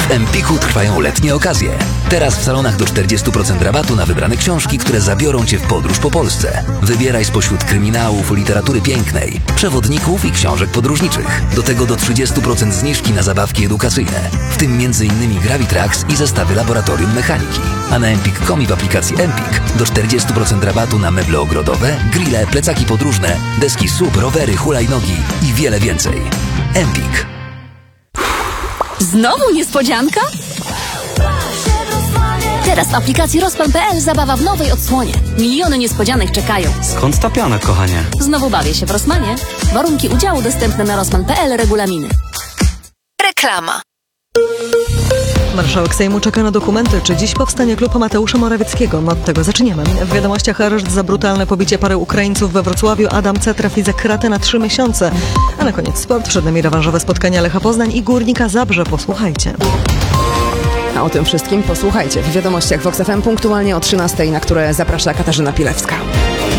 W Empiku trwają letnie okazje. Teraz w salonach do 40% rabatu na wybrane książki, które zabiorą Cię w podróż po Polsce. Wybieraj spośród kryminałów, literatury pięknej, przewodników i książek podróżniczych. Do tego do 30% zniżki na zabawki edukacyjne, w tym m.in. Gravitrax i zestawy laboratorium mechaniki. A na Empik.com i w aplikacji Empik do 40% rabatu na meble ogrodowe, grille, plecaki podróżne, deski SUP, rowery, hulajnogi i wiele więcej. Empik. Znowu niespodzianka? Teraz w aplikacji Rozpan.pl zabawa w nowej odsłonie. Miliony niespodzianek czekają. Skąd ta piana, kochanie? Znowu bawię się w Rossmanie. Warunki udziału dostępne na Rozpan.pl, regulaminy. Reklama. Marszałek Sejmu czeka na dokumenty, czy dziś powstanie klub Mateusza Morawieckiego. No od tego zaczniemy. W wiadomościach areszt za brutalne pobicie pary Ukraińców we Wrocławiu. Adam C. trafi za kratę na 3 miesiące. A na koniec sport. Przed nami rewanżowe spotkania Lecha Poznań i Górnika Zabrze. Posłuchajcie. A o tym wszystkim posłuchajcie w wiadomościach Vox FM punktualnie o 13:00, na które zaprasza Katarzyna Pilewska.